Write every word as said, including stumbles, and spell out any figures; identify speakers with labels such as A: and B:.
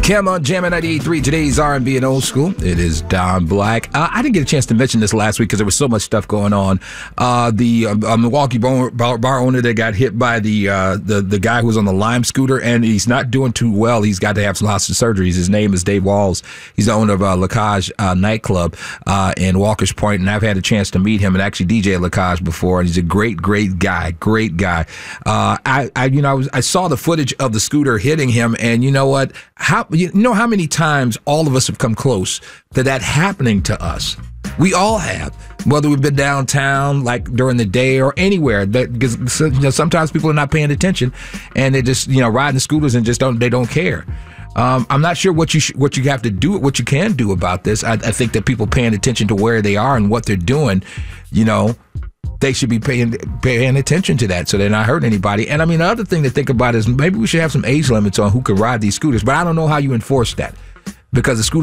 A: Kim on Jam ninety-eight point three. Today's R and B and old school. It is Don Black. Uh, I didn't get a chance to mention this last week because there was so much stuff going on. Uh, the uh, Milwaukee bar, bar, bar owner that got hit by the, uh, the the guy who was on the Lime scooter, and he's not doing too well. He's got to have some hospital surgeries. His name is Dave Walls. He's the owner of uh, Lacage uh, nightclub uh, in Walker's Point, and I've had a chance to meet him and actually D J at Lacage before. And he's a great, great guy. Great guy. Uh, I, I, you know, I, was, I saw the footage of the scooter hitting him, and you know what? How you know how many times all of us have come close to that happening to us? We all have, whether we've been downtown, like during the day or anywhere. That because you know, sometimes people are not paying attention, and they just you know riding scooters and just don't they don't care. Um, I'm not sure what you sh- what you have to do, what you can do about this. I, I think that people paying attention to where they are and what they're doing, you know, they should be paying paying attention to that so they're not hurting anybody. And I mean, the other thing to think about is maybe we should have some age limits on who can ride these scooters, but I don't know how you enforce that because the scooter